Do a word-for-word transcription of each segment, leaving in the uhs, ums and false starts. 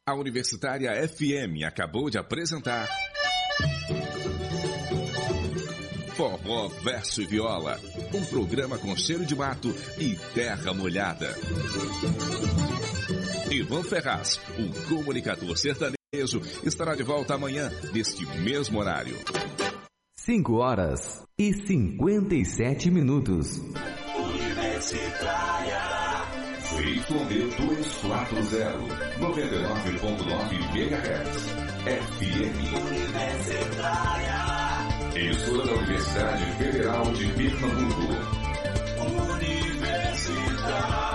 A Universitária F M acabou de apresentar Forró Verso e Viola, um programa com cheiro de mato e terra molhada. Ivan Ferraz, o comunicador sertanejo, estará de volta amanhã, neste mesmo horário. cinco horas e cinquenta e sete minutos. Universitária Y duzentos e quarenta, noventa e nove ponto nove megahertz. F M Universitária. Emissora da Universidade Federal de Pernambuco. Universitária.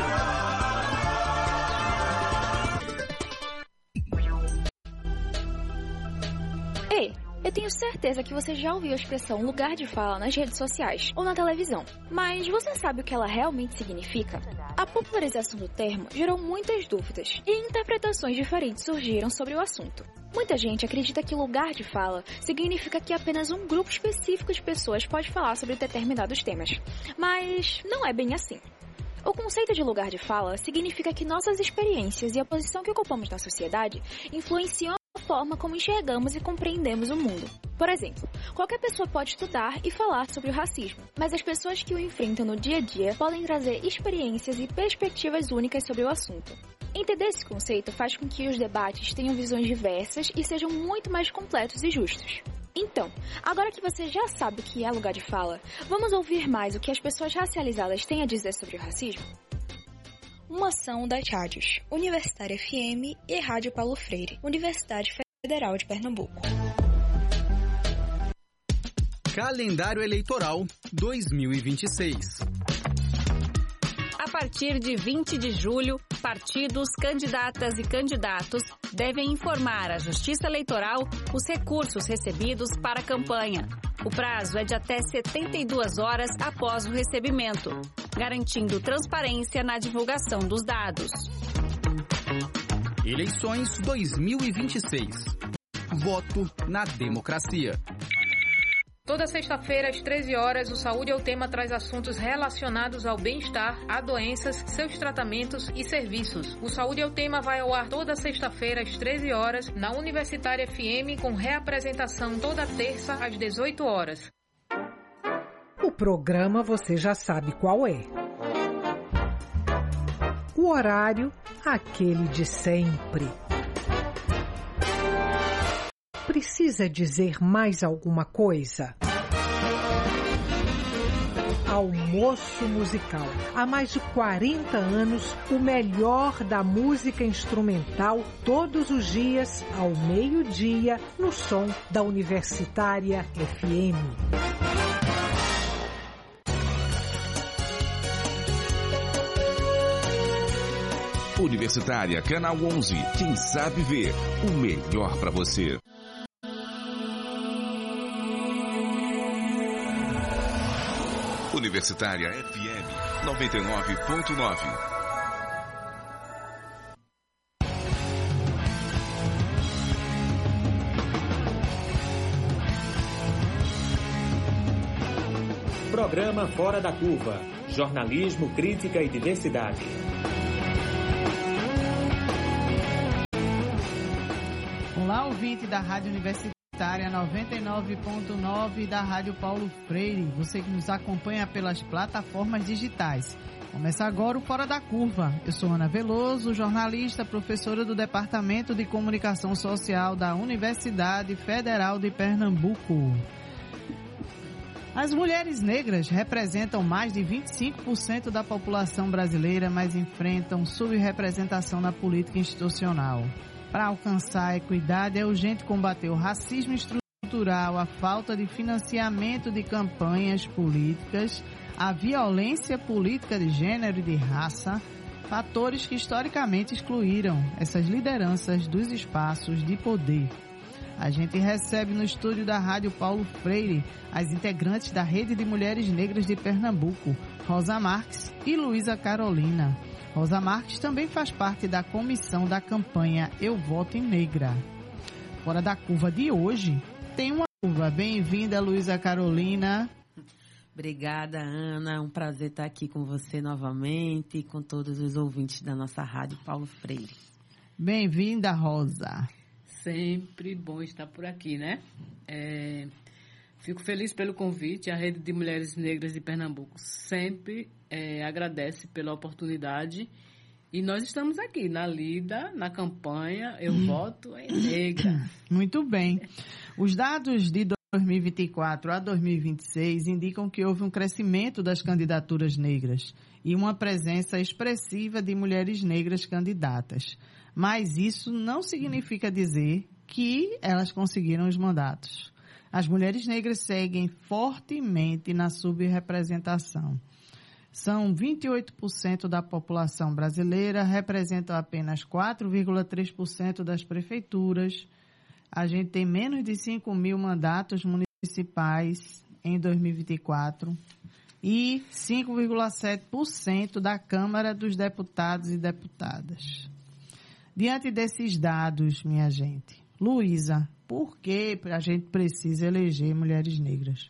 Ei, eu tenho certeza que você já ouviu a expressão lugar de fala nas redes sociais ou na televisão. Mas você sabe o que ela realmente significa? A popularização do termo gerou muitas dúvidas e interpretações diferentes surgiram sobre o assunto. Muita gente acredita que lugar de fala significa que apenas um grupo específico de pessoas pode falar sobre determinados temas. Mas não é bem assim. O conceito de lugar de fala significa que nossas experiências e a posição que ocupamos na sociedade influenciam a forma como enxergamos e compreendemos o mundo. Por exemplo, qualquer pessoa pode estudar e falar sobre o racismo, mas as pessoas que o enfrentam no dia a dia podem trazer experiências e perspectivas únicas sobre o assunto. Entender esse conceito faz com que os debates tenham visões diversas e sejam muito mais completos e justos. Então, agora que você já sabe o que é lugar de fala, vamos ouvir mais o que as pessoas racializadas têm a dizer sobre o racismo? Uma ação das rádios Universitária F M e Rádio Paulo Freire, Universidade Federal de Pernambuco. Calendário Eleitoral dois mil e vinte e seis. A partir de vinte de julho, partidos, candidatas e candidatos devem informar à Justiça Eleitoral os recursos recebidos para a campanha. O prazo é de até setenta e duas horas após o recebimento, garantindo transparência na divulgação dos dados. Eleições dois mil e vinte e seis. Voto na democracia. Toda sexta-feira, às treze horas, o Saúde é o Tema traz assuntos relacionados ao bem-estar, a doenças, seus tratamentos e serviços. O Saúde é o Tema vai ao ar toda sexta-feira, às treze horas, na Universitária F M, com reapresentação toda terça, às dezoito horas. O programa você já sabe qual é. O horário, aquele de sempre. Precisa dizer mais alguma coisa? Almoço Musical. Há mais de quarenta anos, o melhor da música instrumental, todos os dias, ao meio-dia, no som da Universitária F M. Universitária Canal onze. Quem sabe ver o melhor para você. Universitária F M noventa e nove ponto nove. Programa Fora da Curva. Jornalismo, crítica e diversidade. Olá, ouvinte da Rádio Universitária noventa e nove ponto nove da Rádio Paulo Freire, você que nos acompanha pelas plataformas digitais. Começa agora o Fora da Curva. Eu sou Ana Veloso, jornalista, professora do Departamento de Comunicação Social da Universidade Federal de Pernambuco. As mulheres negras representam mais de vinte e cinco por cento da população brasileira, mas enfrentam subrepresentação na política institucional. Para alcançar a equidade, é urgente combater o racismo estrutural, a falta de financiamento de campanhas políticas, a violência política de gênero e de raça, fatores que historicamente excluíram essas lideranças dos espaços de poder. A gente recebe no estúdio da Rádio Paulo Freire as integrantes da Rede de Mulheres Negras de Pernambuco, Rosa Marques e Luísa Carolina. Rosa Marques também faz parte da comissão da campanha Eu Voto em Negra. Fora da Curva de hoje, tem uma curva. Bem-vinda, Luísa Carolina. Obrigada, Ana. É um prazer estar aqui com você novamente e com todos os ouvintes da nossa Rádio Paulo Freire. Bem-vinda, Rosa. Sempre bom estar por aqui, né? É, fico feliz pelo convite. A Rede de Mulheres Negras de Pernambuco sempre é, agradece pela oportunidade. E nós estamos aqui na lida, na campanha Eu hum. Voto em Negra. Muito bem. Os dados de dois mil e vinte e quatro a dois mil e vinte e seis indicam que houve um crescimento das candidaturas negras e uma presença expressiva de mulheres negras candidatas. Mas isso não significa dizer que elas conseguiram os mandatos. As mulheres negras seguem fortemente na subrepresentação. São vinte e oito por cento da população brasileira, representam apenas quatro vírgula três por cento das prefeituras. A gente tem menos de cinco mil mandatos municipais em dois mil e vinte e quatro e cinco vírgula sete por cento da Câmara dos Deputados e Deputadas. Diante desses dados, minha gente, Luísa, por que a gente precisa eleger mulheres negras?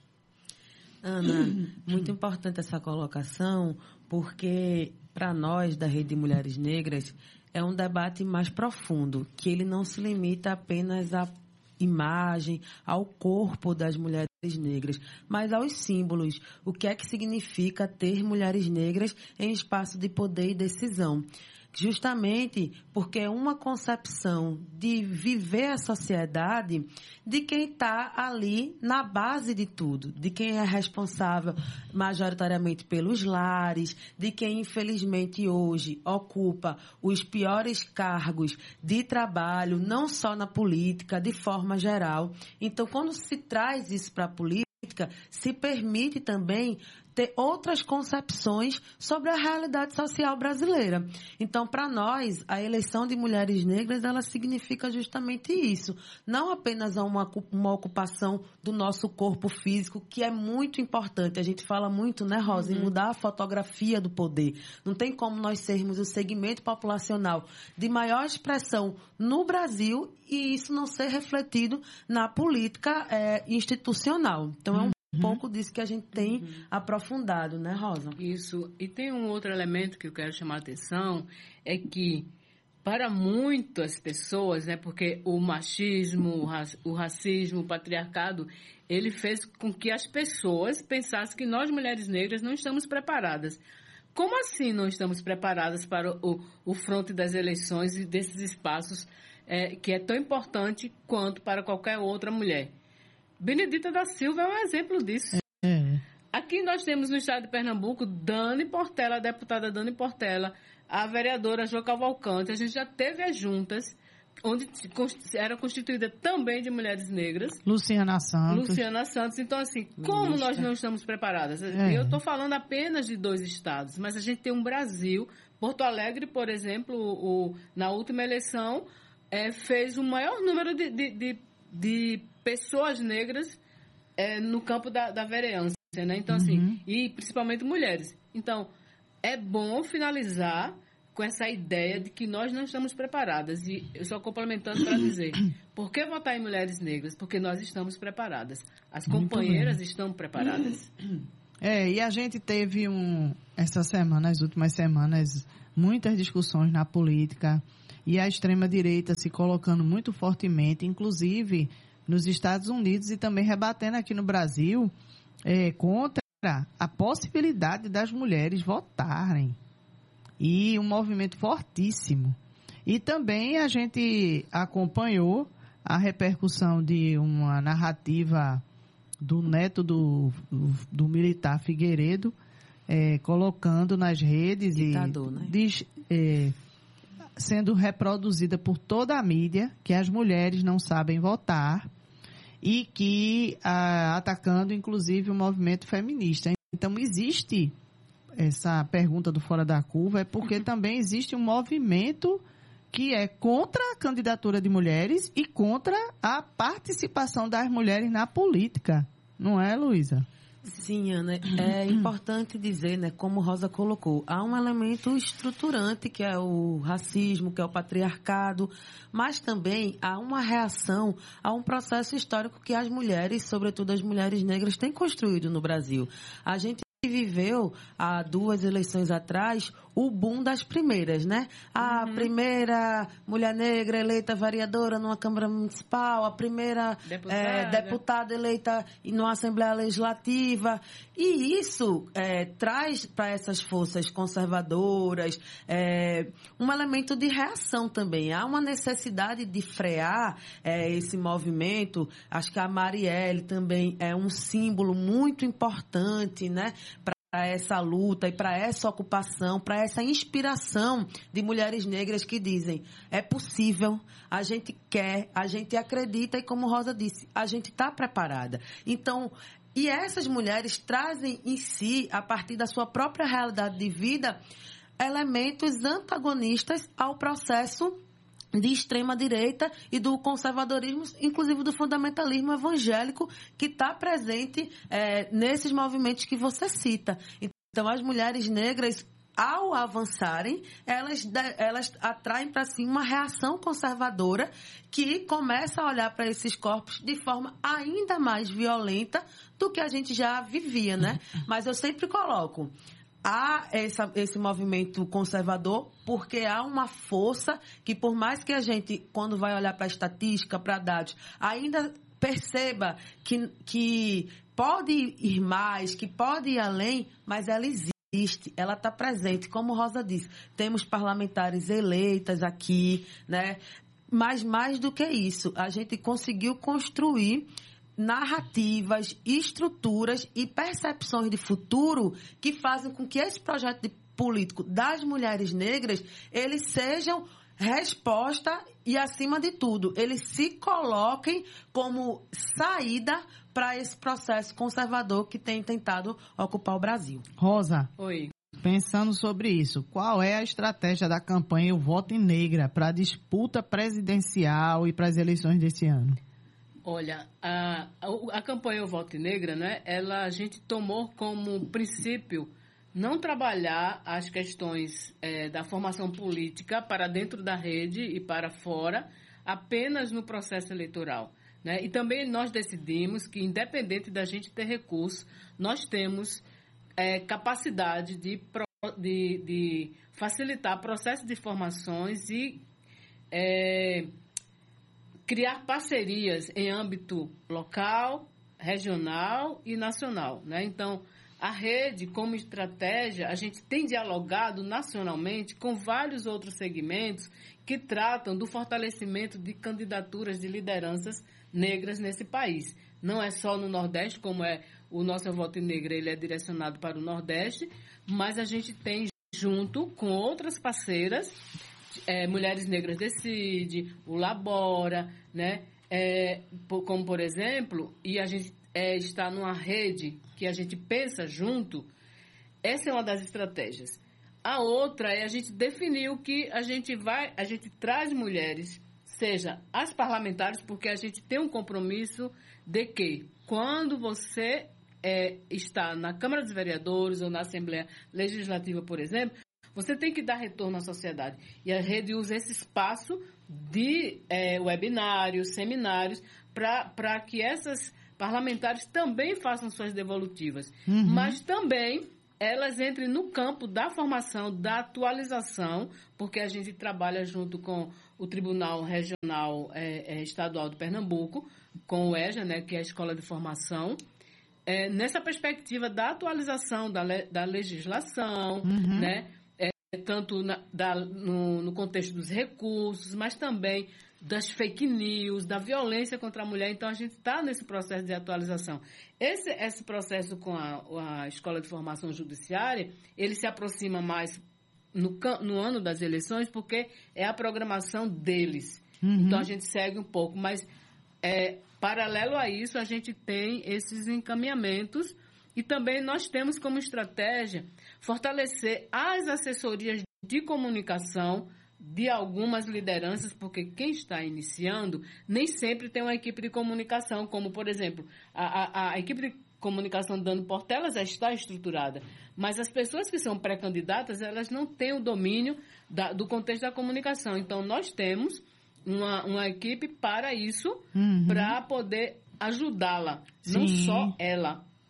Ana, muito importante essa colocação, porque para nós da Rede de Mulheres Negras é um debate mais profundo, que ele não se limita apenas à imagem, ao corpo das mulheres negras, mas aos símbolos. O que é que significa ter mulheres negras em espaço de poder e decisão? Justamente porque é uma concepção de viver a sociedade de quem está ali na base de tudo, de quem é responsável majoritariamente pelos lares, de quem infelizmente hoje ocupa os piores cargos de trabalho, não só na política, de forma geral. Então, quando se traz isso para a política, se permite também ter outras concepções sobre a realidade social brasileira. Então, para nós, a eleição de mulheres negras, ela significa justamente isso. Não apenas uma, uma ocupação do nosso corpo físico, que é muito importante. A gente fala muito, né, Rosa, uhum. em mudar a fotografia do poder. Não tem como nós sermos o segmento populacional de maior expressão no Brasil e isso não ser refletido na política é, institucional. Então, é um Um pouco disso que a gente tem uhum. aprofundado, né, Rosa? Isso. E tem um outro elemento que eu quero chamar a atenção, é que para muitas pessoas, né, porque o machismo, o racismo, o patriarcado, ele fez com que as pessoas pensassem que nós, mulheres negras, não estamos preparadas. Como assim não estamos preparadas para o, o fronte das eleições e desses espaços é, que é tão importante quanto para qualquer outra mulher? Benedita da Silva é um exemplo disso. É. Aqui nós temos no estado de Pernambuco Dani Portela, a deputada Dani Portela, a vereadora Jo Cavalcante. A gente já teve as juntas, onde era constituída também de mulheres negras. Luciana Santos. Luciana Santos. Então, assim, como nós não estamos preparadas? É. Eu estou falando apenas de dois estados, mas a gente tem um Brasil. Porto Alegre, por exemplo, o, na última eleição, é, fez o maior número de... de, de de pessoas negras é, no campo da, da vereança, né? Então, assim, uhum. e principalmente mulheres. Então, é bom finalizar com essa ideia de que nós não estamos preparadas. E eu só complementando para dizer, por que votar em mulheres negras? Porque nós estamos preparadas. As companheiras estão preparadas. É, e a gente teve um, essa semana, as últimas semanas, muitas discussões na política, e a extrema-direita se colocando muito fortemente, inclusive nos Estados Unidos e também rebatendo aqui no Brasil, é, contra a possibilidade das mulheres votarem. E um movimento fortíssimo. E também a gente acompanhou a repercussão de uma narrativa do neto do, do, do militar Figueiredo, é, colocando nas redes Ditador, e... Né? Diz, é, sendo reproduzida por toda a mídia, que as mulheres não sabem votar e que ah, atacando inclusive o movimento feminista. Então existe essa pergunta do Fora da Curva, é porque também existe um movimento que é contra a candidatura de mulheres e contra a participação das mulheres na política. Não é, Luísa? Sim, Ana, é importante dizer, né, como Rosa colocou, há um elemento estruturante que é o racismo, que é o patriarcado, mas também há uma reação a um processo histórico que as mulheres, sobretudo as mulheres negras, têm construído no Brasil. A gente viveu, há duas eleições atrás, o boom das primeiras, né? A uhum. primeira mulher negra eleita vereadora numa Câmara Municipal, a primeira deputada, é, deputada eleita numa Assembleia Legislativa. E isso é, traz para essas forças conservadoras é, um elemento de reação também. Há uma necessidade de frear é, esse movimento. Acho que a Marielle também é um símbolo muito importante, né? Para para essa luta e para essa ocupação, para essa inspiração de mulheres negras que dizem, é possível, a gente quer, a gente acredita e, como Rosa disse, a gente está preparada. Então, e essas mulheres trazem em si, a partir da sua própria realidade de vida, elementos antagonistas ao processo de extrema-direita e do conservadorismo, inclusive do fundamentalismo evangélico, que está presente é, nesses movimentos que você cita. Então, as mulheres negras, ao avançarem, elas, elas atraem para si uma reação conservadora que começa a olhar para esses corpos de forma ainda mais violenta do que a gente já vivia, né? Mas eu sempre coloco... Há essa, esse movimento conservador porque há uma força que, por mais que a gente, quando vai olhar para a estatística, para dados, ainda perceba que, que pode ir mais, que pode ir além, mas ela existe, ela está presente. Como Rosa disse, temos parlamentares eleitas aqui, né? Mas mais do que isso, a gente conseguiu construir narrativas, estruturas e percepções de futuro que fazem com que esse projeto de político das mulheres negras, eles sejam resposta e, acima de tudo, eles se coloquem como saída para esse processo conservador que tem tentado ocupar o Brasil. Rosa. Oi. Pensando sobre isso, qual é a estratégia da campanha O Voto em Negra para a disputa presidencial e para as eleições desse ano? Olha, a, a, a campanha O Voto Negra, né, ela, a gente tomou como princípio não trabalhar as questões é, da formação política para dentro da rede e para fora, apenas no processo eleitoral, né? E também nós decidimos que, independente da gente ter recurso, nós temos é, capacidade de, de, de facilitar processo de formações e... É, criar parcerias em âmbito local, regional e nacional, né? Então, a rede, como estratégia, a gente tem dialogado nacionalmente com vários outros segmentos que tratam do fortalecimento de candidaturas de lideranças negras nesse país. Não é só no Nordeste, como é o nosso Voto Negra, ele é direcionado para o Nordeste, mas a gente tem junto com outras parceiras, É, Mulheres Negras Decide, o Labora, né? É, como, por exemplo, e a gente é, está numa rede que a gente pensa junto, essa é uma das estratégias. A outra é a gente definir o que a gente vai, a gente traz mulheres, seja as parlamentares, porque a gente tem um compromisso de que quando você é, está na Câmara dos Vereadores ou na Assembleia Legislativa, por exemplo, você tem que dar retorno à sociedade. E a rede usa esse espaço de é, webinários, seminários, para que essas parlamentares também façam suas devolutivas. Uhum. Mas também elas entrem no campo da formação, da atualização, porque a gente trabalha junto com o Tribunal Regional é, é, Estadual de Pernambuco, com o EJA, né, que é a Escola de Formação, é, nessa perspectiva da atualização da, le, da legislação, uhum. né? Tanto na, da, no, no contexto dos recursos, mas também das fake news, da violência contra a mulher. Então, a gente está nesse processo de atualização. Esse, esse processo com a, a Escola de Formação Judiciária, ele se aproxima mais no, no ano das eleições, porque é a programação deles. Uhum. Então, a gente segue um pouco. Mas, é, paralelo a isso, a gente tem esses encaminhamentos. E também nós temos como estratégia fortalecer as assessorias de comunicação de algumas lideranças, porque quem está iniciando nem sempre tem uma equipe de comunicação, como, por exemplo, a, a, a equipe de comunicação dando Portela já está estruturada, mas as pessoas que são pré-candidatas, elas não têm o domínio da, do contexto da comunicação. Então, nós temos uma, uma equipe para isso, uhum. para poder ajudá-la, não só ela,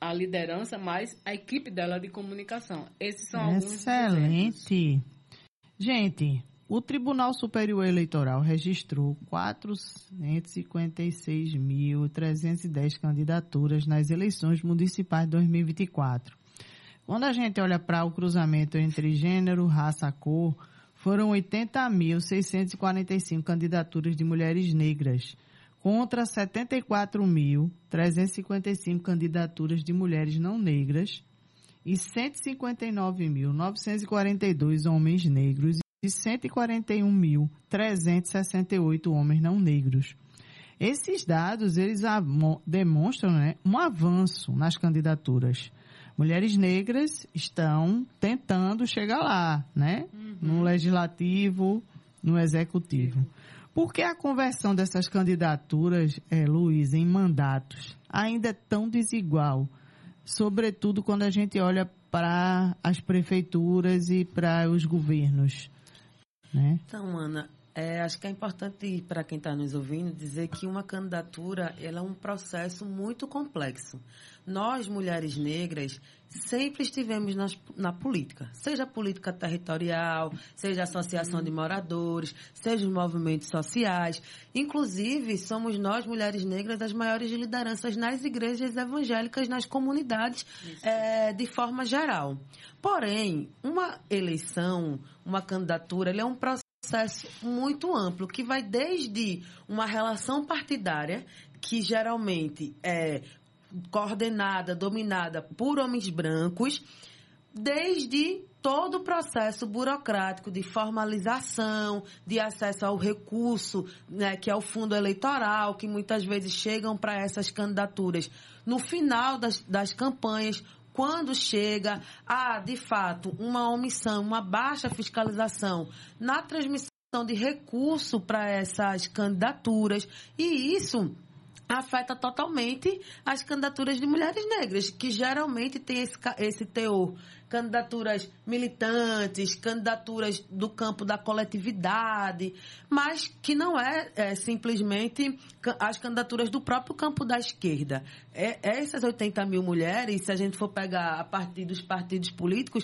a liderança, mas a equipe dela de comunicação. Esses são alguns exemplos. Excelente. Gente, o Tribunal Superior Eleitoral registrou quatrocentos e cinquenta e seis mil trezentos e dez candidaturas nas eleições municipais de dois mil e vinte e quatro. Quando a gente olha para o cruzamento entre gênero, raça, cor, foram oitenta mil seiscentos e quarenta e cinco candidaturas de mulheres negras, contra setenta e quatro mil trezentos e cinquenta e cinco candidaturas de mulheres não negras e cento e cinquenta e nove mil novecentos e quarenta e dois homens negros e cento e quarenta e um mil trezentos e sessenta e oito homens não negros. Esses dados, eles demonstram, né, um avanço nas candidaturas. Mulheres negras estão tentando chegar lá, né? Uhum. No legislativo, no executivo. Por que a conversão dessas candidaturas, é, Luiz, em mandatos ainda é tão desigual? Sobretudo quando a gente olha para as prefeituras e para os governos, né? Então, Ana, é, acho que é importante para quem está nos ouvindo dizer que uma candidatura ela é um processo muito complexo. Nós, mulheres negras, sempre estivemos nas, na política, seja política territorial, seja associação de moradores, seja os movimentos sociais. Inclusive, somos nós, mulheres negras, as maiores lideranças nas igrejas evangélicas, nas comunidades, é, de forma geral. Porém, uma eleição, uma candidatura, ela é um processo processo muito amplo, que vai desde uma relação partidária, que geralmente é coordenada, dominada por homens brancos, desde todo o processo burocrático de formalização, de acesso ao recurso, né, que é o fundo eleitoral, que muitas vezes chegam para essas candidaturas no final das, das campanhas, quando chega a, de fato, uma omissão, uma baixa fiscalização na transmissão de recurso para essas candidaturas, e isso afeta totalmente as candidaturas de mulheres negras, que geralmente têm esse, esse teor. Candidaturas militantes, candidaturas do campo da coletividade, mas que não é, é simplesmente as candidaturas do próprio campo da esquerda. É, essas oitenta mil mulheres, se a gente for pegar a partir dos partidos políticos,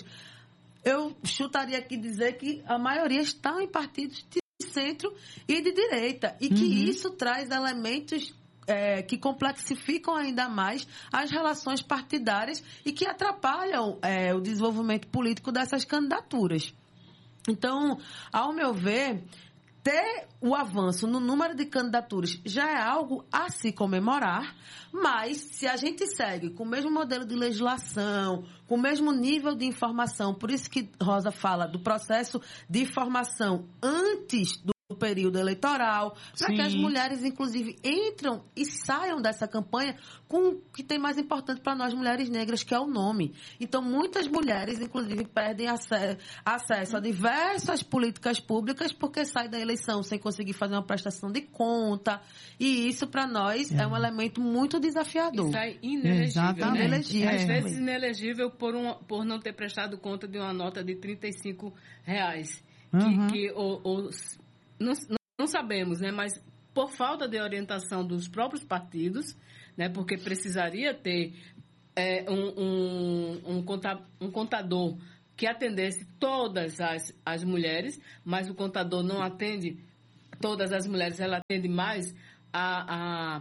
eu chutaria aqui dizer que a maioria estão em partidos de centro e de direita, e que uhum. isso traz elementos É, que complexificam ainda mais as relações partidárias e que atrapalham é, o desenvolvimento político dessas candidaturas. Então, ao meu ver, ter o avanço no número de candidaturas já é algo a se comemorar, mas se a gente segue com o mesmo modelo de legislação, com o mesmo nível de informação, por isso que Rosa fala do processo de informação antes do do período eleitoral, para que as mulheres, inclusive, entram e saiam dessa campanha com o que tem mais importante para nós, mulheres negras, que é o nome. Então, muitas mulheres, inclusive, perdem acesso, acesso a diversas políticas públicas porque saem da eleição sem conseguir fazer uma prestação de conta. E isso, para nós, é. é um elemento muito desafiador. E sai inelegível, né? Inelegível. Às vezes, inelegível por, um, por não ter prestado conta de uma nota de trinta e cinco reais. Uhum. Que, que o, o, Não, não sabemos, né? Mas por falta de orientação dos próprios partidos, né? Porque precisaria ter é, um, um, um, conta, um contador que atendesse todas as, as mulheres, mas o contador não atende todas as mulheres, ela atende mais a, a,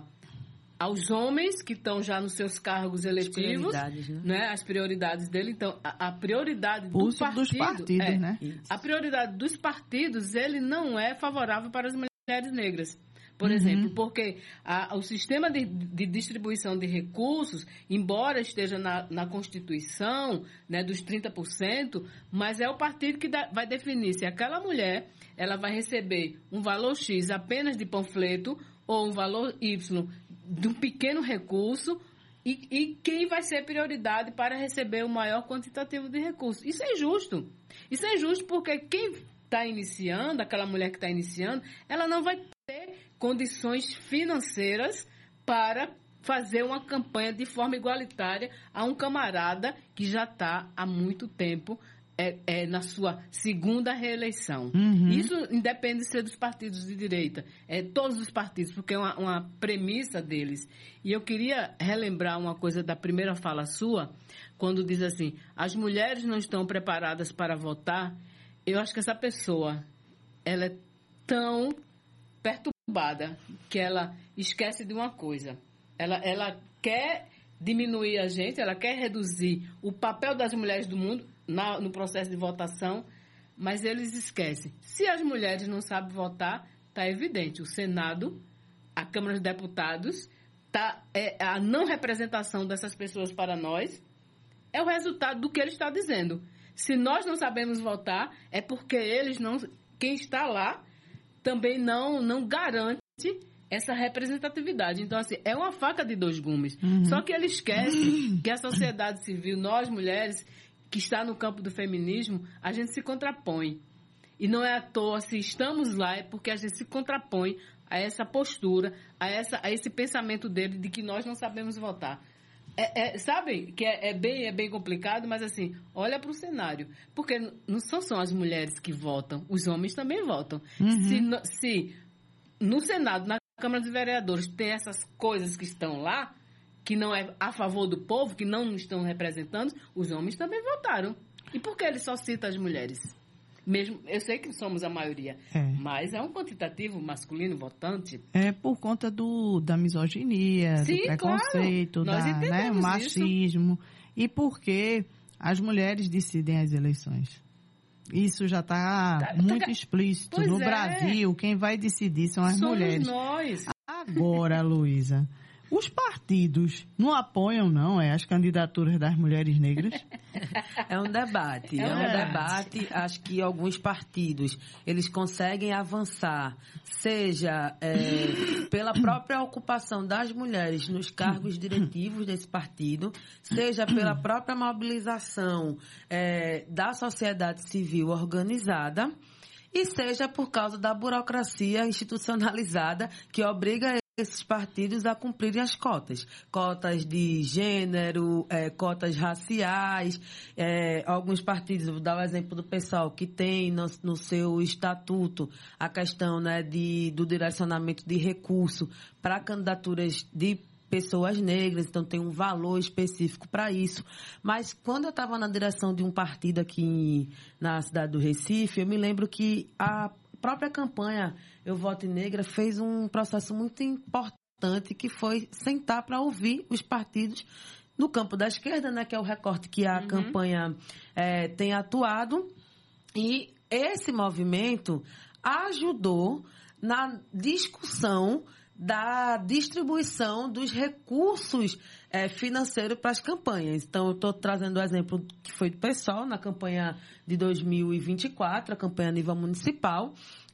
aos homens que estão já nos seus cargos eletivos, as prioridades, né? Né? As prioridades dele. Então, a, a prioridade do partido, dos partidos, é, né? A prioridade dos partidos, ele não é favorável para as mulheres negras. Por uhum. exemplo, porque a, o sistema de, de distribuição de recursos, embora esteja na, na Constituição, né, dos trinta por cento, mas é o partido que dá, vai definir se aquela mulher ela vai receber um valor X apenas de panfleto ou um valor Y de um pequeno recurso, e, e quem vai ser prioridade para receber o maior quantitativo de recursos. Isso é injusto. Isso é injusto porque quem está iniciando, aquela mulher que está iniciando, ela não vai ter condições financeiras para fazer uma campanha de forma igualitária a um camarada que já está há muito tempo é, é na sua segunda reeleição. Uhum. Isso independe de ser dos partidos de direita, é todos os partidos, porque é uma, uma premissa deles. E eu queria relembrar uma coisa da primeira fala sua, quando diz assim, as mulheres não estão preparadas para votar. Eu acho que essa pessoa, ela é tão perturbada que ela esquece de uma coisa. Ela, ela quer diminuir a gente, ela quer reduzir o papel das mulheres do mundo na, no processo de votação, mas eles esquecem. Se as mulheres não sabem votar, está evidente. O Senado, a Câmara dos Deputados, tá, é, a não representação dessas pessoas para nós é o resultado do que ele está dizendo. Se nós não sabemos votar, é porque eles não, quem está lá também não, não garante essa representatividade. Então, assim, é uma faca de dois gumes. Uhum. Só que ele esquece que a sociedade civil, nós mulheres, que está no campo do feminismo, a gente se contrapõe. E não é à toa, se estamos lá, é porque a gente se contrapõe a essa postura, a, essa, a esse pensamento dele de que nós não sabemos votar. É, é, sabe que é, é, bem, é bem complicado, mas assim, olha para o cenário. Porque não são só as mulheres que votam, os homens também votam. Uhum. Se, no, se no Senado, na Câmara dos Vereadores, tem essas coisas que estão lá, que não é a favor do povo, que não estão representando, os homens também votaram. E por que ele só cita as mulheres? Mesmo, eu sei que somos a maioria, é. mas é um quantitativo masculino votante. É por conta do, da misoginia, Sim, do preconceito, claro. da, né, machismo. Isso. E porque as mulheres decidem as eleições. Isso já está tá, muito tá, explícito. No é. Brasil, quem vai decidir são as somos mulheres. Nós. Agora, Luísa, os partidos não apoiam, não, é, as candidaturas das mulheres negras? É um debate, é, é um é. debate. Acho que alguns partidos, eles conseguem avançar, seja é, pela própria ocupação das mulheres nos cargos diretivos desse partido, seja pela própria mobilização é, da sociedade civil organizada, e seja por causa da burocracia institucionalizada que obriga esses partidos a cumprirem as cotas. Cotas de gênero, é, cotas raciais. É, alguns partidos, vou dar o exemplo do pessoal que tem no, no seu estatuto a questão, né, de, do direcionamento de recurso para candidaturas de pessoas negras, então tem um valor específico para isso. Mas quando eu estava na direção de um partido aqui na cidade do Recife, eu me lembro que a própria campanha Eu Voto Negra fez um processo muito importante, que foi sentar para ouvir os partidos no campo da esquerda, né, que é o recorte que a uhum. campanha é, tem atuado. E esse movimento ajudou na discussão da distribuição dos recursos é, financeiros para as campanhas. Então, eu estou trazendo o exemplo que foi do PSOL na campanha de dois mil e vinte e quatro, a campanha a nível municipal,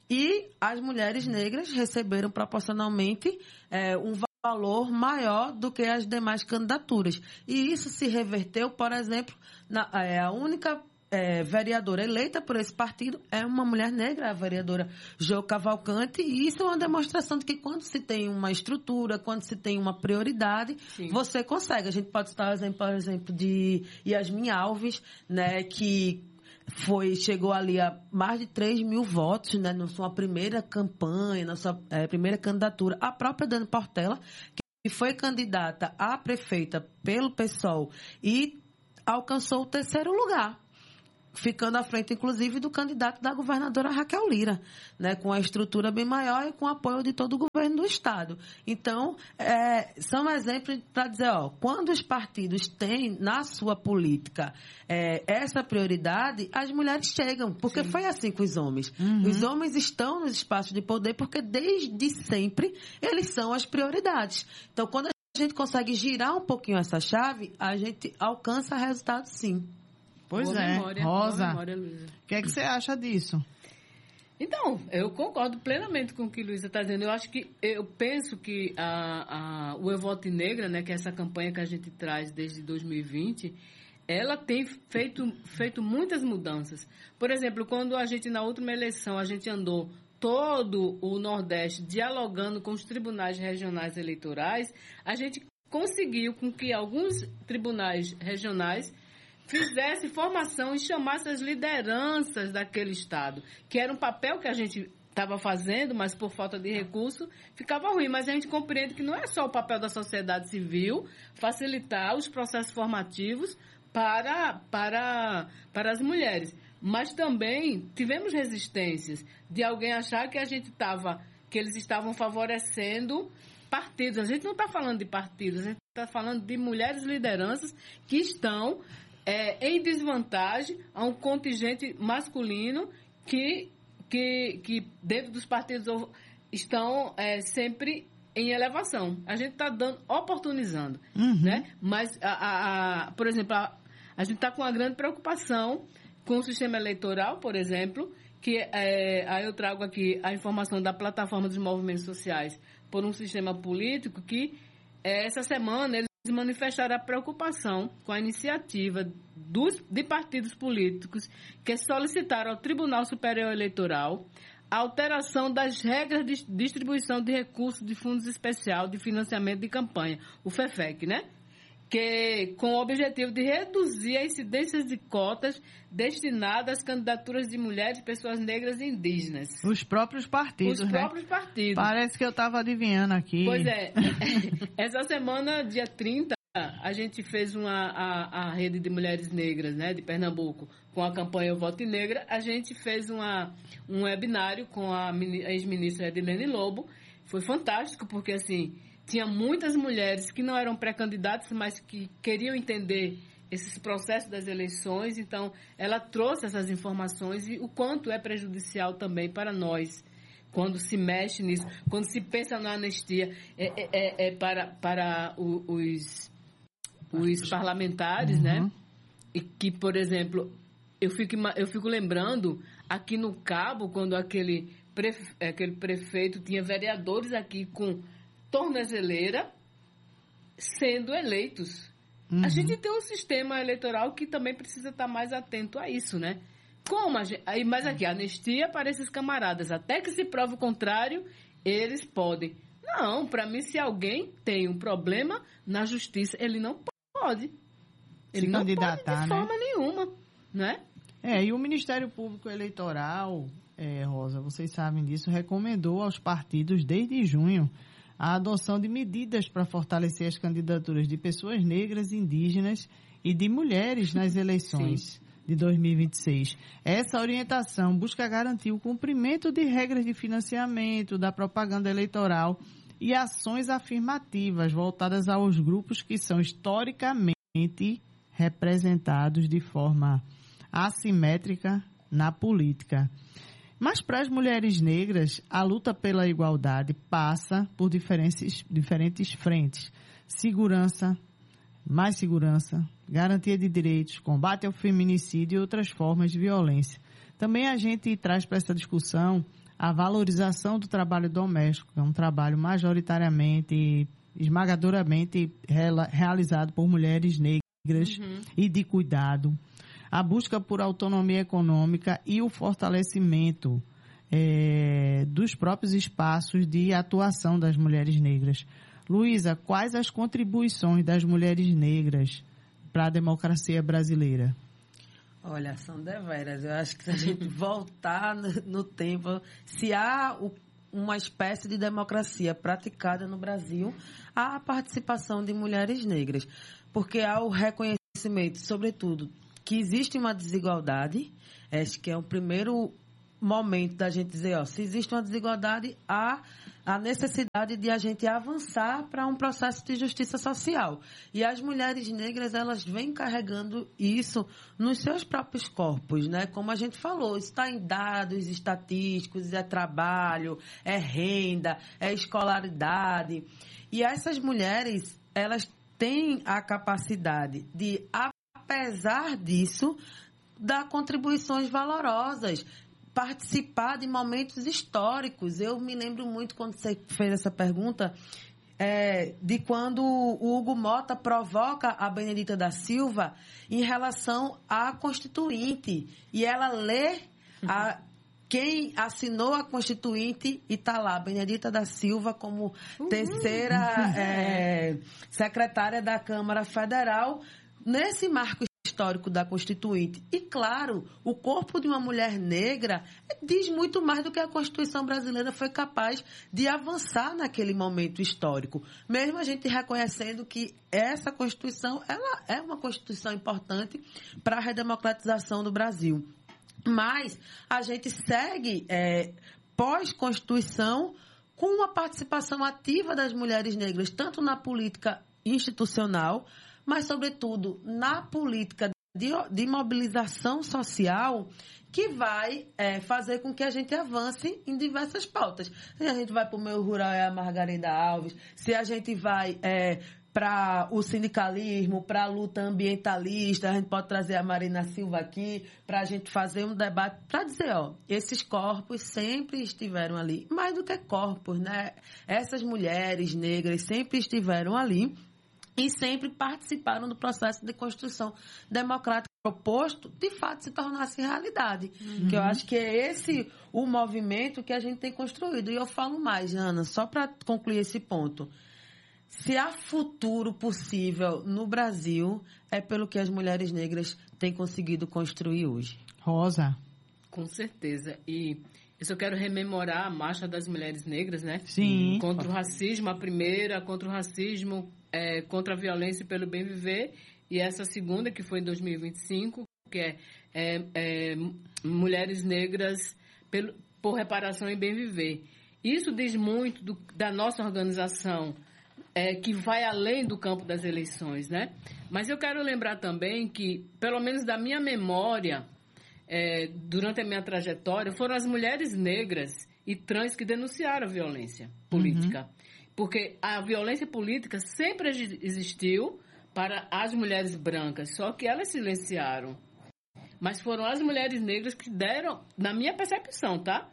e as mulheres negras receberam proporcionalmente é, um valor maior do que as demais candidaturas. E isso se reverteu, por exemplo, na, é, a única É, vereadora eleita por esse partido é uma mulher negra, a vereadora Jo Cavalcante, e isso é uma demonstração de que quando se tem uma estrutura, quando se tem uma prioridade, Sim. você consegue. A gente pode citar o exemplo, por exemplo, de Yasmin Alves, né, que foi, chegou ali a mais de três mil votos, né, na sua primeira campanha, na sua é, primeira candidatura. A própria Dani Portela, que foi candidata a prefeita pelo PSOL e alcançou o terceiro lugar, ficando à frente, inclusive, do candidato da governadora Raquel Lira, né, com a estrutura bem maior e com o apoio de todo o governo do Estado. Então, é, são exemplos para dizer, ó, quando os partidos têm na sua política é, essa prioridade, as mulheres chegam, porque Sim. foi assim com os homens. Uhum. Os homens estão nos espaços de poder porque, desde sempre, eles são as prioridades. Então, quando a gente consegue girar um pouquinho essa chave, a gente alcança resultados, sim. Pois boa é, memória, Rosa, o que é que você acha disso? Então, eu concordo plenamente com o que a Luísa está dizendo. Eu acho que, eu penso que a, a, o Eu Voto Negra, né, que é essa campanha que a gente traz desde dois mil e vinte, ela tem feito, feito muitas mudanças. Por exemplo, quando a gente, na última eleição, a gente andou todo o Nordeste dialogando com os tribunais regionais eleitorais, a gente conseguiu com que alguns tribunais regionais fizesse formação e chamasse as lideranças daquele Estado, que era um papel que a gente estava fazendo, mas por falta de recurso ficava ruim. Mas a gente compreende que não é só o papel da sociedade civil facilitar os processos formativos para, para, para as mulheres. Mas também tivemos resistências de alguém achar que a gente estava, que eles estavam favorecendo partidos. A gente não está falando de partidos, a gente está falando de mulheres lideranças que estão é, em desvantagem a um contingente masculino que Que, que dentro dos partidos estão é, sempre em elevação. A gente está dando, oportunizando. Uhum. Né? Mas, a, a, a, por exemplo, a, a gente está com uma grande preocupação com o sistema eleitoral, por exemplo, que é, aí eu trago aqui a informação da plataforma dos movimentos sociais por um sistema político que é, essa semana eles manifestaram a preocupação com a iniciativa dos, de partidos políticos que solicitaram ao Tribunal Superior Eleitoral a alteração das regras de distribuição de recursos de fundos especial de financiamento de campanha, o FEFEC, né? Que, com o objetivo de reduzir a incidência de cotas destinadas às candidaturas de mulheres, pessoas negras e indígenas. Os próprios partidos, Os né? próprios partidos. Parece que eu estava adivinhando aqui. Pois é. Essa semana, dia trinta, a gente fez uma, a, a Rede de Mulheres Negras, né, de Pernambuco, com a campanha Eu Voto Negra. A gente fez uma, um webinário com a, a ex-ministra Edilene Lobo. Foi fantástico, porque, assim, tinha muitas mulheres que não eram pré-candidatas, mas que queriam entender esses processos das eleições. Então, ela trouxe essas informações e o quanto é prejudicial também para nós, quando se mexe nisso, quando se pensa na anistia, é, é, é para, para os, os parlamentares, uhum. né? E que, por exemplo, eu fico, eu fico lembrando, aqui no Cabo, quando aquele, prefe, aquele prefeito tinha vereadores aqui com tornozeleira sendo eleitos. Uhum. A gente tem um sistema eleitoral que também precisa estar mais atento a isso, né? Como a gente, aí, mas aqui, anistia para esses camaradas. Até que se prove o contrário, eles podem. Não, para mim, se alguém tem um problema na justiça, ele não pode. Ele se não candidatar, pode de né? forma nenhuma, né? É, e o Ministério Público Eleitoral, é, Rosa, vocês sabem disso, recomendou aos partidos desde junho a adoção de medidas para fortalecer as candidaturas de pessoas negras, indígenas e de mulheres nas eleições Sim. de dois mil e vinte e seis. Essa orientação busca garantir o cumprimento de regras de financiamento da propaganda eleitoral e ações afirmativas voltadas aos grupos que são historicamente representados de forma assimétrica na política. Mas para as mulheres negras, a luta pela igualdade passa por diferentes, diferentes frentes. Segurança, mais segurança, garantia de direitos, combate ao feminicídio e outras formas de violência. Também a gente traz para essa discussão a valorização do trabalho doméstico, que é um trabalho majoritariamente, esmagadoramente realizado por mulheres negras uhum. e de cuidado. A busca por autonomia econômica e o fortalecimento é, dos próprios espaços de atuação das mulheres negras. Luísa, quais as contribuições das mulheres negras para a democracia brasileira? Olha, são deveras. Eu acho que se a gente voltar no, no tempo, se há o, uma espécie de democracia praticada no Brasil, há a participação de mulheres negras. Porque há o reconhecimento, sobretudo, que existe uma desigualdade. Acho que é o primeiro momento da gente dizer, ó, se existe uma desigualdade, há a necessidade de a gente avançar para um processo de justiça social. E as mulheres negras, elas vêm carregando isso nos seus próprios corpos, né? Como a gente falou, isso está em dados estatísticos, é trabalho, é renda, é escolaridade. E essas mulheres, elas têm a capacidade de, apesar disso, dar contribuições valorosas, participar de momentos históricos. Eu me lembro muito, quando você fez essa pergunta, é, de quando o Hugo Mota provoca a Benedita da Silva em relação à Constituinte. E ela lê a, quem assinou a Constituinte e está lá, Benedita da Silva, como uhum. terceira é, secretária da Câmara Federal. Nesse marco histórico da Constituinte. E, claro, o corpo de uma mulher negra diz muito mais do que a Constituição brasileira foi capaz de avançar naquele momento histórico. Mesmo a gente reconhecendo que essa Constituição ela é uma Constituição importante para a redemocratização do Brasil. Mas a gente segue, é, pós-Constituição, com a participação ativa das mulheres negras, tanto na política institucional, mas, sobretudo, na política de, de mobilização social, que vai é, fazer com que a gente avance em diversas pautas. Se a gente vai para o meio rural, é a Margarida Alves. Se a gente vai é, para o sindicalismo, para a luta ambientalista, a gente pode trazer a Marina Silva aqui, para a gente fazer um debate, para dizer, ó, esses corpos sempre estiveram ali. Mais do que corpos, né? Essas mulheres negras sempre estiveram ali e sempre participaram do processo de construção democrática proposto, de fato, se tornasse realidade. Uhum. Que eu acho que é esse o movimento que a gente tem construído. E eu falo mais, Ana, só para concluir esse ponto. Se há futuro possível no Brasil, é pelo que as mulheres negras têm conseguido construir hoje. Rosa. Com certeza. E eu só quero rememorar a Marcha das Mulheres Negras, né? Sim. Contra o racismo, a primeira, contra o racismo, é, contra a violência pelo bem viver. E essa segunda, que foi em dois mil e vinte e cinco, que é, é, é Mulheres Negras pelo, por Reparação e Bem Viver. Isso diz muito do, da nossa organização, é, que vai além do campo das eleições, né? Mas eu quero lembrar também que, pelo menos da minha memória, é, durante a minha trajetória, foram as mulheres negras e trans que denunciaram a violência política. Uhum. Porque a violência política sempre existiu para as mulheres brancas, só que elas silenciaram. Mas foram as mulheres negras que deram, na minha percepção, tá?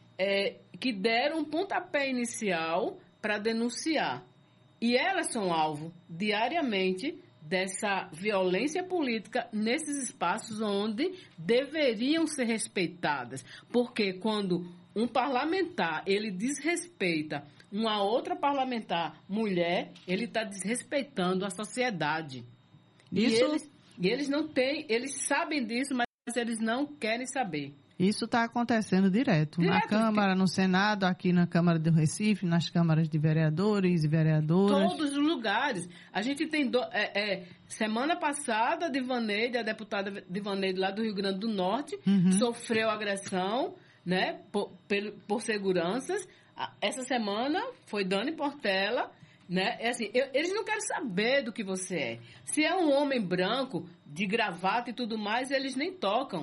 É, que deram um pontapé inicial para denunciar. E elas são alvo, diariamente, dessa violência política nesses espaços onde deveriam ser respeitadas. Porque quando um parlamentar, ele desrespeita uma outra parlamentar mulher, ele está desrespeitando a sociedade. Isso... E, eles, e eles não têm, eles sabem disso, mas eles não querem saber. Isso está acontecendo direto, direto, na Câmara, no Senado, aqui na Câmara do Recife, nas câmaras de vereadores e vereadoras. Todos os lugares. A gente tem... Do, é, é, semana passada, Divaneide, a deputada Divaneide lá do Rio Grande do Norte, uhum. sofreu agressão, né, por, por, por seguranças. Essa semana foi Dani Portela, né? É assim, eu, eles não querem saber do que você é. Se é um homem branco, de gravata e tudo mais, eles nem tocam.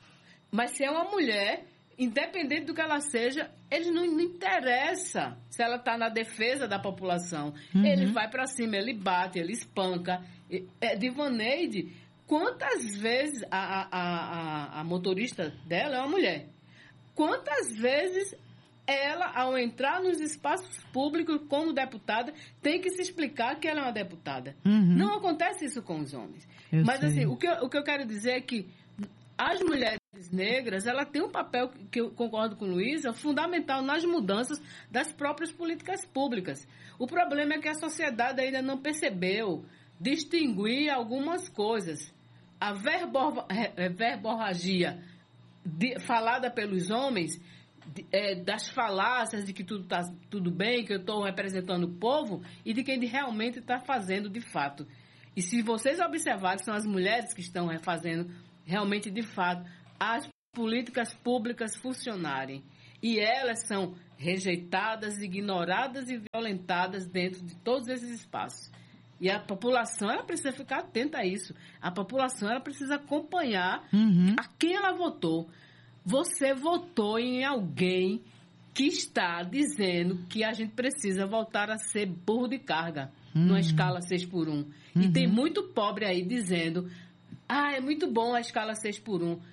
Mas se é uma mulher, independente do que ela seja, eles não, não interessa se ela está na defesa da população. Uhum. Ele vai para cima, ele bate, ele espanca. É, Divaneide, quantas vezes a, a, a, a motorista dela é uma mulher? Quantas vezes ela, ao entrar nos espaços públicos como deputada, tem que se explicar que ela é uma deputada? Uhum. Não acontece isso com os homens. Eu Mas, sei. assim, o que, eu, o que eu quero dizer é que as mulheres negras, ela tem um papel, que eu concordo com Luísa, fundamental nas mudanças das próprias políticas públicas. O problema é que a sociedade ainda não percebeu distinguir algumas coisas. A verbo, verborragia de, falada pelos homens, de, é, das falácias de que tudo está tudo bem, que eu estou representando o povo, e de quem realmente está fazendo de fato. E se vocês observarem, são as mulheres que estão fazendo realmente de fato as políticas públicas funcionarem. E elas são rejeitadas, ignoradas e violentadas dentro de todos esses espaços. E a população, ela precisa ficar atenta a isso. A população, ela precisa acompanhar uhum. a quem ela votou. Você votou em alguém que está dizendo que a gente precisa voltar a ser burro de carga, uhum. numa escala seis por um. Uhum. E tem muito pobre aí dizendo, ah, é muito bom a escala seis por um.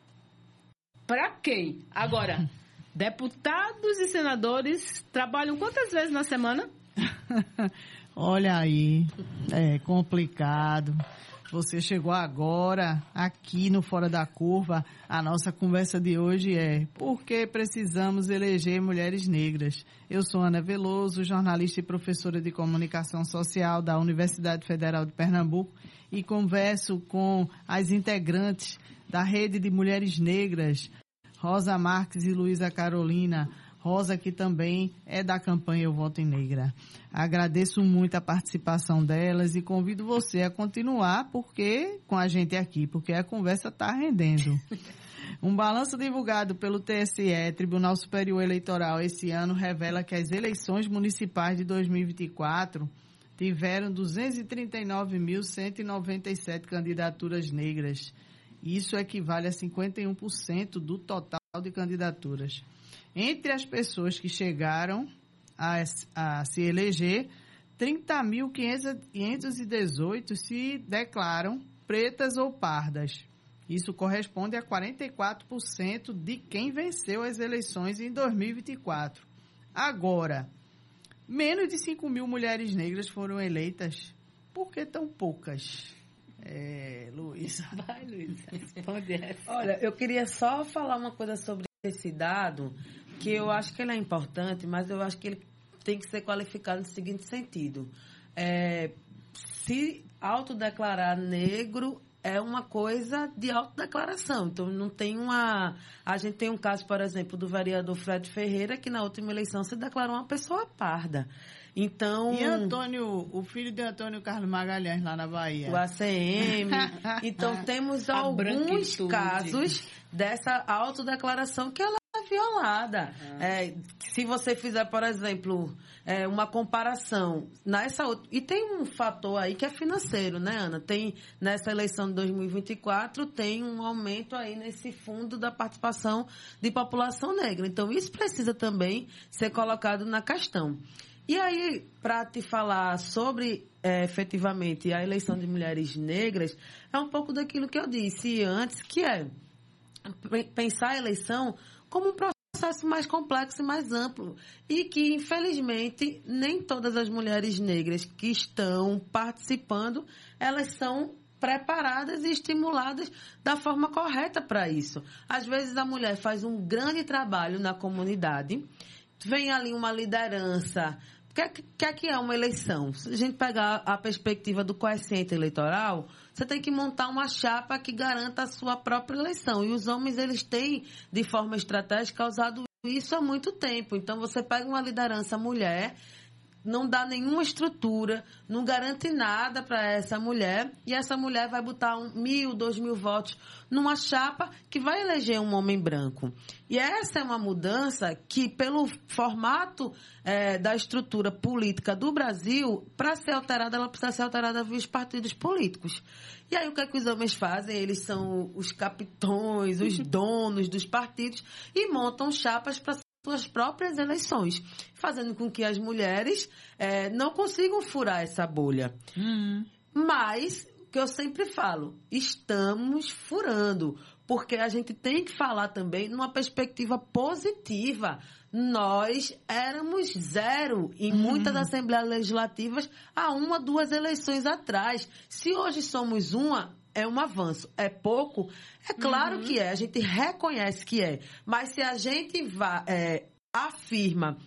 Para quem? Agora, deputados e senadores trabalham quantas vezes na semana? Olha aí, é complicado. você chegou agora aqui no Fora da Curva, a nossa conversa de hoje é: por que precisamos eleger mulheres negras? Eu sou Ana Veloso, jornalista e professora de comunicação social da Universidade Federal de Pernambuco, e converso com as integrantes da Rede de Mulheres Negras, Rosa Marques e Luísa Carolina. Rosa, que também é da campanha Eu Voto em Negra. Agradeço muito a participação delas e convido você a continuar porque, com a gente aqui, porque a conversa está rendendo. Um balanço divulgado pelo T S E, Tribunal Superior Eleitoral, esse ano, revela que as eleições municipais de dois mil e vinte e quatro tiveram duzentos e trinta e nove mil cento e noventa e sete candidaturas negras. Isso equivale a cinquenta e um por cento do total de candidaturas. Entre as pessoas que chegaram a, a se eleger, trinta mil quinhentos e dezoito se declaram pretas ou pardas. Isso corresponde a quarenta e quatro por cento de quem venceu as eleições em dois mil e vinte e quatro. Agora, menos de cinco mil mulheres negras foram eleitas. Por que tão poucas? É, Luísa. Vai, Luísa. Responde essa. Olha, eu queria só falar uma coisa sobre esse dado, que eu acho que ele é importante, mas eu acho que ele tem que ser qualificado no seguinte sentido. É, se autodeclarar negro é uma coisa de autodeclaração. Então, não tem uma... A gente tem um caso, por exemplo, do vereador Fred Ferreira, que na última eleição se declarou uma pessoa parda. Então... E Antônio, o filho de Antônio Carlos Magalhães, lá na Bahia. O A C M. Então, temos A alguns casos dessa autodeclaração que ela é violada. Uhum. É, se você fizer, por exemplo, é, uma comparação nessa outra... E tem um fator aí que é financeiro, né, Ana? Tem, nessa eleição de dois mil e vinte e quatro, tem um aumento aí nesse fundo da participação de população negra. Então, isso precisa também ser colocado na questão. E aí, para te falar sobre, é, efetivamente, a eleição de mulheres negras, é um pouco daquilo que eu disse antes, que é pensar a eleição como um processo mais complexo e mais amplo. E que, infelizmente, nem todas as mulheres negras que estão participando, elas são preparadas e estimuladas da forma correta para isso. Às vezes, a mulher faz um grande trabalho na comunidade, vem ali uma liderança. O que, que, que é uma eleição? Se a gente pegar a perspectiva do quociente eleitoral, você tem que montar uma chapa que garanta a sua própria eleição. E os homens, eles têm, de forma estratégica, usado isso há muito tempo. Então, você pega uma liderança mulher, não dá nenhuma estrutura, não garante nada para essa mulher, e essa mulher vai botar um, mil, dois mil votos numa chapa que vai eleger um homem branco. E essa é uma mudança que, pelo formato é, da estrutura política do Brasil, para ser alterada, ela precisa ser alterada via os partidos políticos. E aí, o que é que os homens fazem? Eles são os capitões, os donos dos partidos, e montam chapas para suas próprias eleições, fazendo com que as mulheres é, não consigam furar essa bolha. Uhum. Mas, o que eu sempre falo, estamos furando, porque a gente tem que falar também numa perspectiva positiva. Nós éramos zero em uhum. muitas assembleias legislativas há uma, duas eleições atrás. Se hoje somos uma, é um avanço. É pouco? É claro uhum. que é. A gente reconhece que é. Mas se a gente vai, é, afirma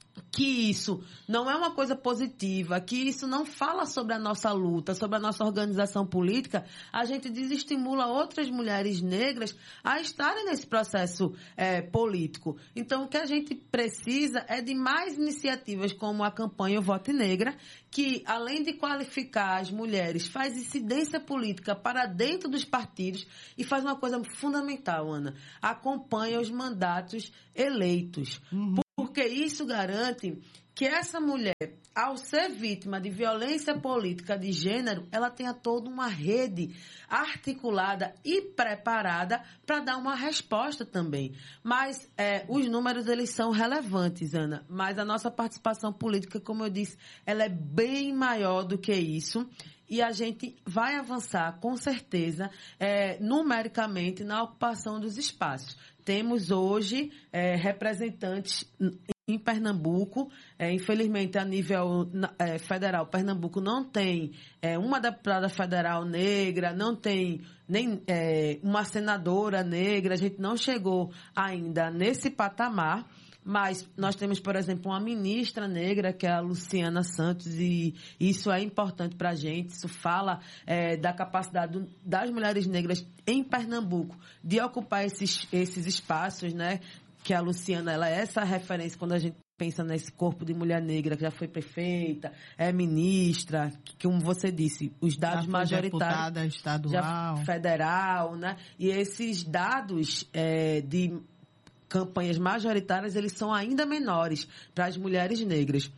que isso não é uma coisa positiva, que isso não fala sobre a nossa luta, sobre a nossa organização política, a gente desestimula outras mulheres negras a estarem nesse processo é, político. Então, o que a gente precisa é de mais iniciativas como a campanha Eu Voto Negra, que, além de qualificar as mulheres, faz incidência política para dentro dos partidos e faz uma coisa fundamental, Ana, acompanha os mandatos eleitos. Uhum. Porque isso garante que essa mulher, ao ser vítima de violência política de gênero, ela tenha toda uma rede articulada e preparada para dar uma resposta também. Mas é, os números, eles são relevantes, Ana. Mas a nossa participação política, como eu disse, ela é bem maior do que isso. E a gente vai avançar, com certeza, é, numericamente, na ocupação dos espaços. Temos hoje é, representantes em Pernambuco. É, infelizmente, a nível é, federal, Pernambuco não tem é, uma deputada federal negra, não tem nem é, uma senadora negra. A gente não chegou ainda nesse patamar. Mas nós temos, por exemplo, uma ministra negra, que é a Luciana Santos, e isso é importante para a gente. Isso fala é, da capacidade do, das mulheres negras em Pernambuco de ocupar esses, esses espaços, né? Que a Luciana, ela é essa referência quando a gente pensa nesse corpo de mulher negra que já foi prefeita, é ministra, que, como você disse, os dados já majoritários... deputada estadual. Já federal, né? E esses dados é, de... campanhas majoritárias, eles são ainda menores para as mulheres negras.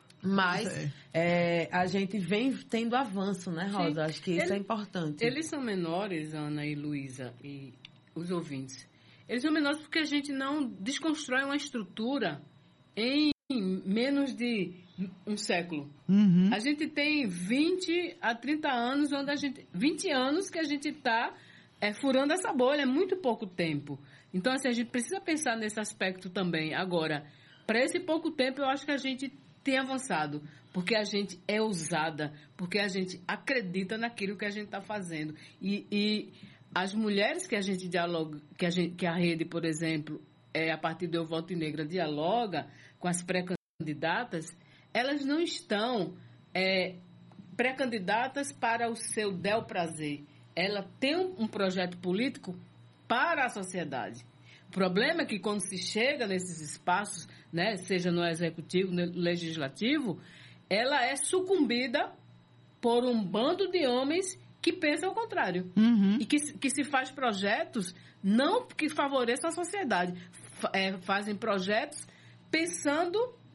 Mas é. É, a gente vem tendo avanço, né, Rosa? Sim. Acho que isso Ele, é importante. Eles são menores, Ana e Luísa, e os ouvintes. Eles são menores porque a gente não desconstrói uma estrutura em menos de um século. Uhum. A gente tem vinte a trinta anos, onde a gente... vinte anos que a gente está é, furando essa bolha, é muito pouco tempo. Então, assim, a gente precisa pensar nesse aspecto também. Agora, para esse pouco tempo, eu acho que a gente tem avançado, porque a gente é ousada, porque a gente acredita naquilo que a gente está fazendo. E, e as mulheres que a gente dialoga, que a, gente, que a rede, por exemplo, é, a partir do Eu Voto Negra, dialoga com as pré-candidatas, elas não estão é, pré-candidatas para o seu bel prazer. Ela tem um, um projeto político para a sociedade. O problema é que quando se chega nesses espaços, né, seja no executivo, no legislativo, ela é sucumbida por um bando de homens que pensam ao contrário. Uhum. E que, que se faz projetos não que favoreçam a sociedade. É, fazem projetos pensando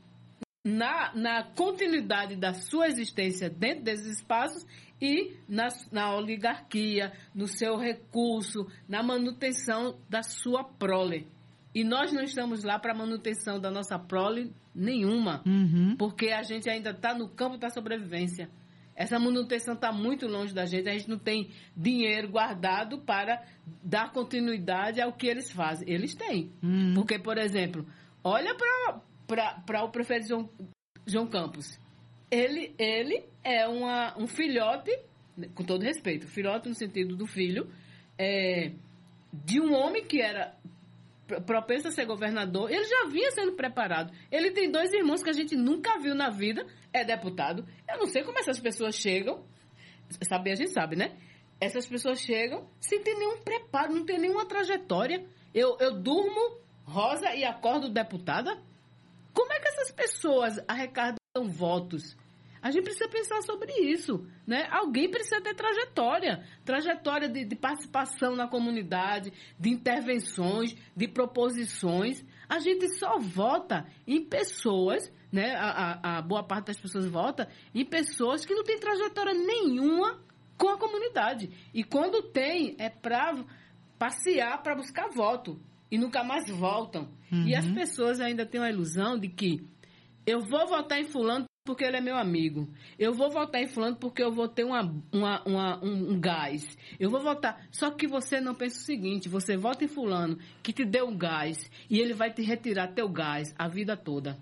na, na continuidade da sua existência dentro desses espaços e na, na oligarquia, no seu recurso, na manutenção da sua prole. E nós não estamos lá para manutenção da nossa prole nenhuma, uhum. porque a gente ainda está no campo da sobrevivência. Essa manutenção está muito longe da gente, a gente não tem dinheiro guardado para dar continuidade ao que eles fazem. Eles têm. Uhum. Porque, por exemplo, olha para o prefeito João, João Campos. Ele, ele é uma, um filhote, com todo respeito, filhote no sentido do filho, é, de um homem que era propenso a ser governador. Ele já vinha sendo preparado. Ele tem dois irmãos que a gente nunca viu na vida, é deputado. Eu não sei como essas pessoas chegam, saber a gente sabe, né? Essas pessoas chegam sem ter nenhum preparo, não tem nenhuma trajetória. Eu, eu durmo, Rosa, e acordo deputada? Como é que essas pessoas arrecadam votos? A gente precisa pensar sobre isso, né? Alguém precisa ter trajetória, trajetória de, de participação na comunidade, de intervenções, de proposições. A gente só vota em pessoas, né? A, a, a boa parte das pessoas vota em pessoas que não têm trajetória nenhuma com a comunidade. E quando tem, é para passear, para buscar voto. E nunca mais voltam. Uhum. E as pessoas ainda têm uma ilusão de que eu vou votar em fulano porque ele é meu amigo. Eu vou votar em fulano porque eu vou ter uma, uma, uma, um, um gás. Eu vou votar. Só que você não pensa o seguinte, você vota em fulano que te deu um gás e ele vai te retirar teu gás a vida toda.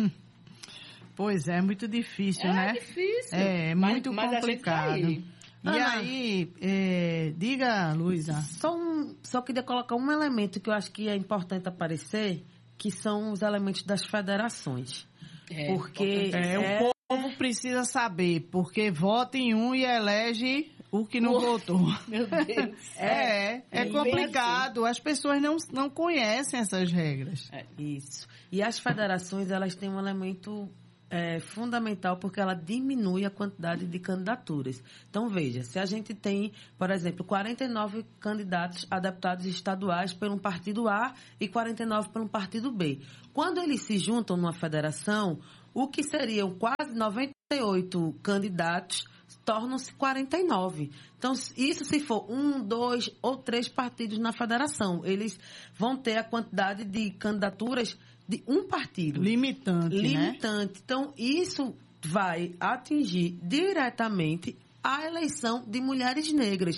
Pois é, é muito difícil, é né? É difícil. É, mas, muito mas complicado. E Ana, aí, é, diga, Luísa. Só, um, só queria colocar um elemento que eu acho que é importante aparecer, que são os elementos das federações. É, porque é, é... o povo precisa saber, porque vota em um e elege o que não votou. Meu Deus. É, é, é complicado. As pessoas não, não conhecem essas regras. É, isso. E as federações, elas têm um elemento é, fundamental, porque ela diminui a quantidade de candidaturas. Então, veja, se a gente tem, por exemplo, quarenta e nove candidatos a deputados estaduais por um partido A e quarenta e nove por um partido B. Quando eles se juntam numa federação, o que seriam quase noventa e oito candidatos tornam-se quarenta e nove. Então, isso se for um, dois ou três partidos na federação. Eles vão ter a quantidade de candidaturas de um partido. Limitante, Limitante. né? Então, isso vai atingir diretamente a eleição de mulheres negras.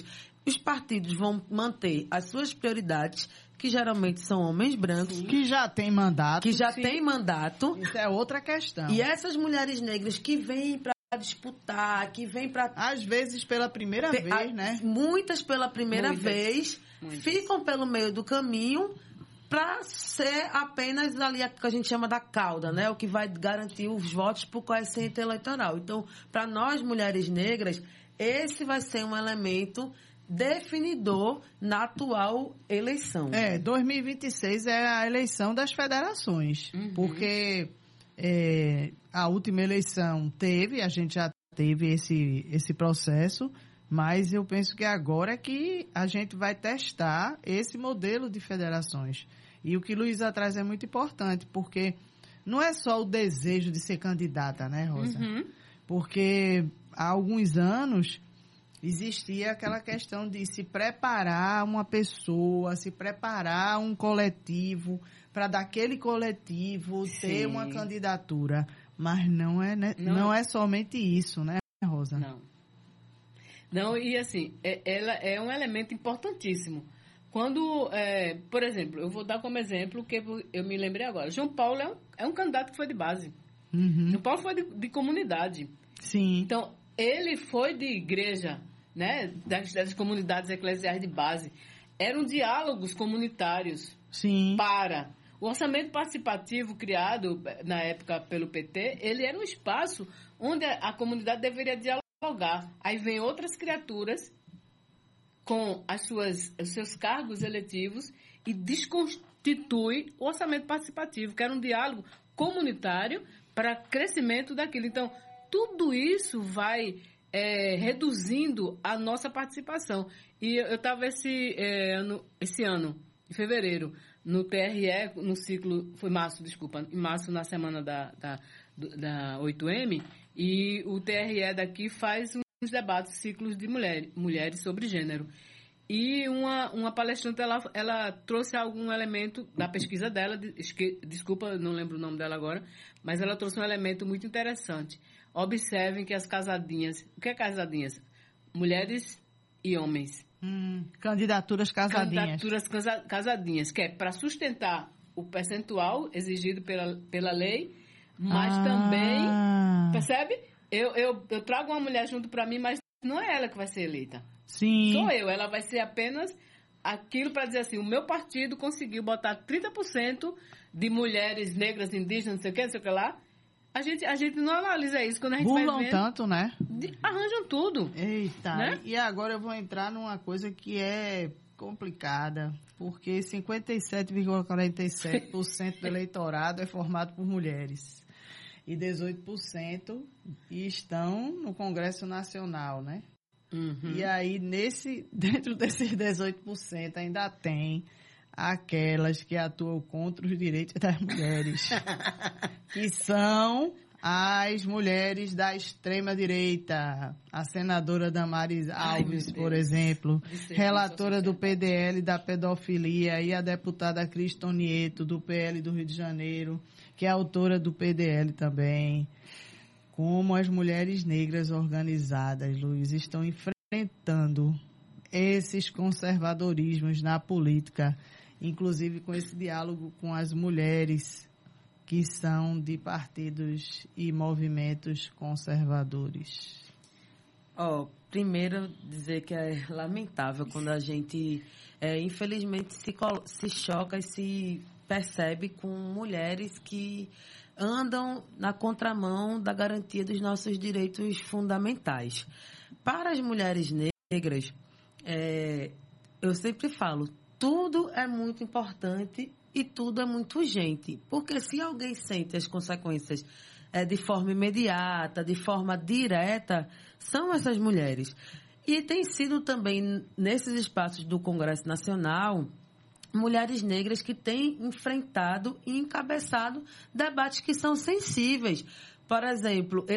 os partidos vão manter as suas prioridades, que geralmente são homens brancos. Sim. Que já tem mandato. Que já sim. tem mandato. Isso é outra questão. E essas mulheres negras que vêm para disputar, que vêm para... Às vezes pela primeira Pe- vez, a, né? Muitas pela primeira muitas. vez, muitas. ficam pelo meio do caminho para ser apenas ali a que a gente chama da cauda, né? O que vai garantir os votos para o coeficiente eleitoral. Então, para nós, mulheres negras, esse vai ser um elemento definidor na atual eleição. É, dois mil e vinte e seis é a eleição das federações, uhum. porque é, a última eleição teve, a gente já teve esse, esse processo, mas eu penso que agora é que a gente vai testar esse modelo de federações. E o que Luísa traz é muito importante, porque não é só o desejo de ser candidata, né, Rosa? Uhum. Porque há alguns anos existia aquela questão de se preparar uma pessoa, se preparar um coletivo, para daquele coletivo Sim. ter uma candidatura. Mas não é, né? não, não é somente isso, né, Rosa? Não. Não, e assim, é, ela é um elemento importantíssimo. Quando, é, por exemplo, eu vou dar como exemplo que eu me lembrei agora. João Paulo é um, é um candidato que foi de base. Uhum. João Paulo foi de, de comunidade. Sim. Então, ele foi de igreja, né, das, das comunidades eclesiais de base. Eram diálogos comunitários. Sim. Para o orçamento participativo criado na época pelo P T, ele era um espaço onde a, a comunidade deveria dialogar. Aí vem outras criaturas com as suas, os seus cargos eletivos e desconstitui o orçamento participativo, que era um diálogo comunitário para crescimento daquilo. Então, tudo isso vai é, reduzindo a nossa participação. E eu estava esse, é, ano, esse ano, em fevereiro, no T R E, no ciclo, foi março, desculpa, em março, na semana da, da, da oito M, e o T R E daqui faz uns debates, ciclos de mulher, mulheres sobre gênero. E uma, uma palestrante, ela, ela trouxe algum elemento da pesquisa dela, desculpa, não lembro o nome dela agora, mas ela trouxe um elemento muito interessante. Observem que as casadinhas, o que é casadinhas? Mulheres e homens. Hum, candidaturas casadinhas. Candidaturas casa, casadinhas, que é para sustentar o percentual exigido pela, pela lei, mas ah. também, percebe? Eu, eu, eu trago uma mulher junto para mim, mas não é ela que vai ser eleita. Sim. Sou eu. Ela vai ser apenas aquilo para dizer assim, o meu partido conseguiu botar trinta por cento de mulheres negras, indígenas, não sei o que, não sei o que lá. A gente, a gente não analisa isso quando a gente Burlam vai vendo. tanto, né? De, arranjam tudo. Eita. Né? E agora eu vou entrar numa coisa que é complicada, porque cinquenta e sete vírgula quarenta e sete por cento do eleitorado é formado por mulheres. E dezoito por cento estão no Congresso Nacional, né? Uhum. E aí, nesse, dentro desses dezoito por cento, ainda tem aquelas que atuam contra os direitos das mulheres, que são as mulheres da extrema-direita. A senadora Damares Alves, Ai, por exemplo, relatora do P D L da pedofilia, e a deputada Criston Nieto, do P L do Rio de Janeiro, que é autora do P D L também. Como as mulheres negras organizadas, Luiz, estão enfrentando esses conservadorismos na política, inclusive com esse diálogo com as mulheres que são de partidos e movimentos conservadores. Oh, primeiro, dizer que é lamentável quando a gente, é, infelizmente, se, se choca e se percebe com mulheres que andam na contramão da garantia dos nossos direitos fundamentais. Para as mulheres negras, é, eu sempre falo, tudo é muito importante e tudo é muito urgente. Porque se alguém sente as consequências é, de forma imediata, de forma direta, são essas mulheres. E tem sido também, nesses espaços do Congresso Nacional, mulheres negras que têm enfrentado e encabeçado debates que são sensíveis. Por exemplo,